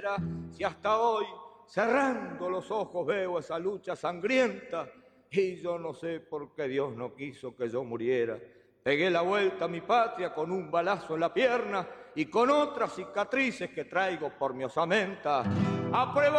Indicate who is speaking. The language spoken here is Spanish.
Speaker 1: sincera, si hasta hoy, cerrando los ojos, veo esa lucha sangrienta, y yo no sé por qué Dios no quiso que yo muriera. Pegué la vuelta a mi patria con un balazo en la pierna y con otras cicatrices que traigo por mi osamenta. Apruebo